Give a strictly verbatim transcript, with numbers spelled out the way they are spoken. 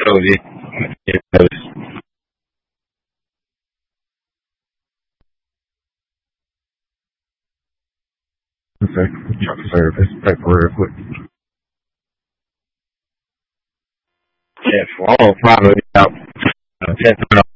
Cody. Yes. Okay. Truck service. Paper real quick. Yeah, well, probably about uh, ten